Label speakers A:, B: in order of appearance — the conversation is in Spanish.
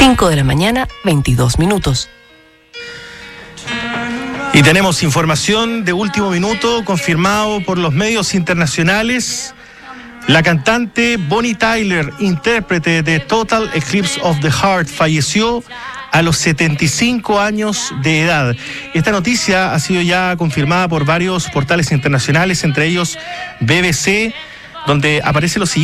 A: 5 de la mañana, 22 minutos.
B: Y tenemos información de último minuto confirmado por los medios internacionales. La cantante Bonnie Tyler, intérprete de Total Eclipse of the Heart, falleció a los 75 años de edad. Esta noticia ha sido ya confirmada por varios portales internacionales, entre ellos BBC, donde aparece lo siguiente.